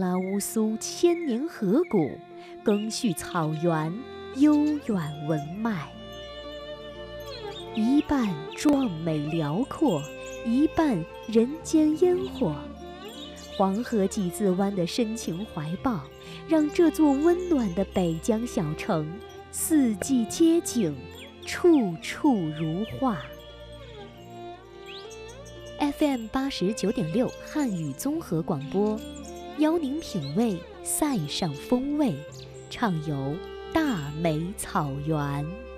拉乌苏千年河谷，更续草原悠远文脉。一半壮美辽阔，一半人间烟火。黄河几字湾的深情怀抱，让这座温暖的北疆小城四季街景，处处如画。FM 89.6汉语综合广播，邀您品味塞上风味，畅游大美草原。